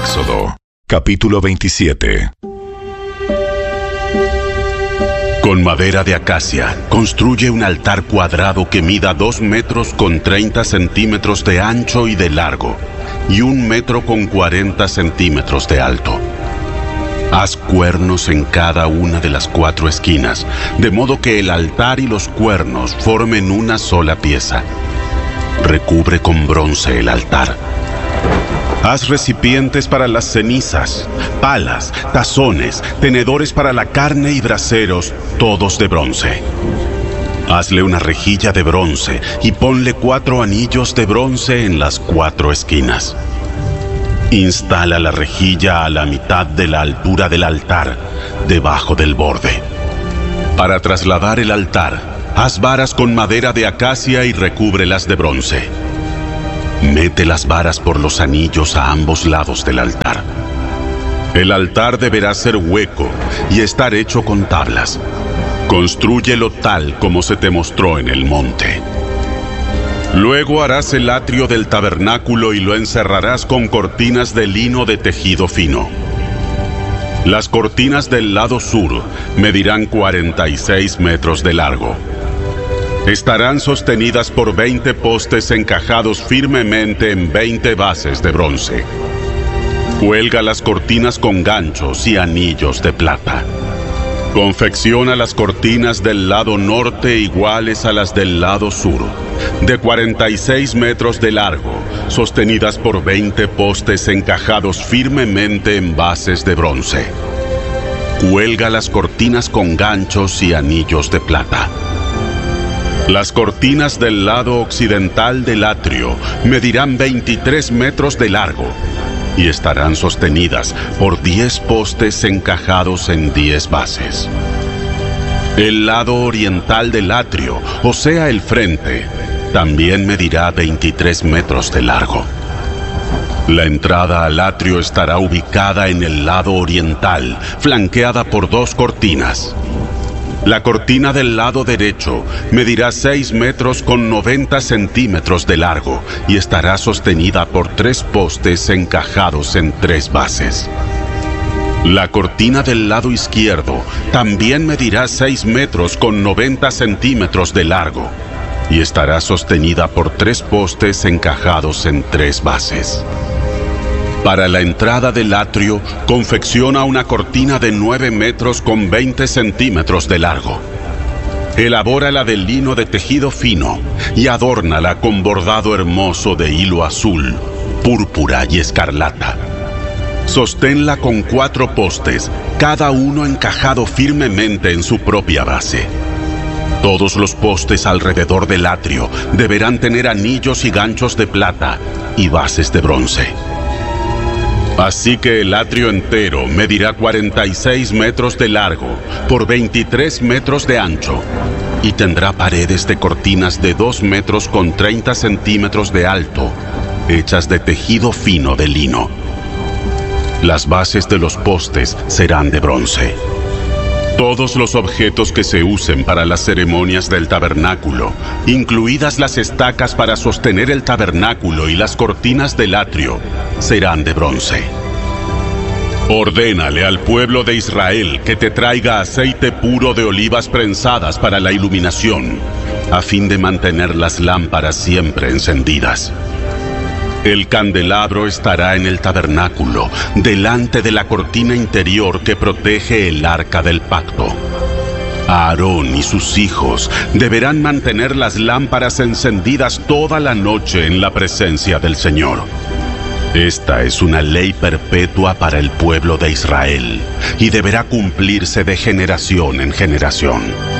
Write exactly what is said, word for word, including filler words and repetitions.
Éxodo, capítulo veintisiete. Con madera de acacia, construye un altar cuadrado que mida dos metros con treinta centímetros de ancho y de largo, y un metro con cuarenta centímetros de alto. Haz cuernos en cada una de las cuatro esquinas, de modo que el altar y los cuernos formen una sola pieza. Recubre con bronce el altar. Haz recipientes para las cenizas, palas, tazones, tenedores para la carne y braseros, todos de bronce. Hazle una rejilla de bronce y ponle cuatro anillos de bronce en las cuatro esquinas. Instala la rejilla a la mitad de la altura del altar, debajo del borde. Para trasladar el altar, haz varas con madera de acacia y recúbrelas de bronce. Mete las varas por los anillos a ambos lados del altar. El altar deberá ser hueco y estar hecho con tablas. Constrúyelo tal como se te mostró en el monte. Luego harás el atrio del tabernáculo y lo encerrarás con cortinas de lino de tejido fino. Las cortinas del lado sur medirán cuarenta y seis metros de largo. Estarán sostenidas por veinte postes encajados firmemente en veinte bases de bronce. Cuelga las cortinas con ganchos y anillos de plata. Confecciona las cortinas del lado norte iguales a las del lado sur, de cuarenta y seis metros de largo, sostenidas por veinte postes encajados firmemente en bases de bronce. Cuelga las cortinas con ganchos y anillos de plata. Las cortinas del lado occidental del atrio medirán veintitrés metros de largo y estarán sostenidas por diez postes encajados en diez bases. El lado oriental del atrio, o sea el frente, también medirá veintitrés metros de largo. La entrada al atrio estará ubicada en el lado oriental, flanqueada por dos cortinas. La cortina del lado derecho medirá seis metros con noventa centímetros de largo y estará sostenida por tres postes encajados en tres bases. La cortina del lado izquierdo también medirá seis metros con noventa centímetros de largo y estará sostenida por tres postes encajados en tres bases. Para la entrada del atrio, confecciona una cortina de nueve metros con veinte centímetros de largo. Elabórala de lino de tejido fino y adórnala con bordado hermoso de hilo azul, púrpura y escarlata. Sosténla con cuatro postes, cada uno encajado firmemente en su propia base. Todos los postes alrededor del atrio deberán tener anillos y ganchos de plata y bases de bronce. Así que el atrio entero medirá cuarenta y seis metros de largo por veintitrés metros de ancho y tendrá paredes de cortinas de dos metros con treinta centímetros de alto, hechas de tejido fino de lino. Las bases de los postes serán de bronce. Todos los objetos que se usen para las ceremonias del tabernáculo, incluidas las estacas para sostener el tabernáculo y las cortinas del atrio, serán de bronce. Ordénale al pueblo de Israel que te traiga aceite puro de olivas prensadas para la iluminación, a fin de mantener las lámparas siempre encendidas. El candelabro estará en el tabernáculo, delante de la cortina interior que protege el arca del pacto. Aarón y sus hijos deberán mantener las lámparas encendidas toda la noche en la presencia del Señor. Esta es una ley perpetua para el pueblo de Israel y deberá cumplirse de generación en generación.